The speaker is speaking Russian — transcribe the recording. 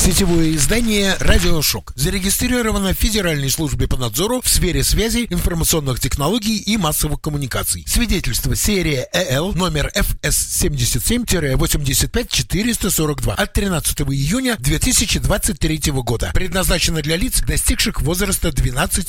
Сетевое издание «Радиошок» зарегистрировано в Федеральной службе по надзору в сфере связи, информационных технологий и массовых коммуникаций. Свидетельство серия ЭЛ номер ФС-77-85442 от 13 июня 2023 года. Предназначено для лиц, достигших возраста 12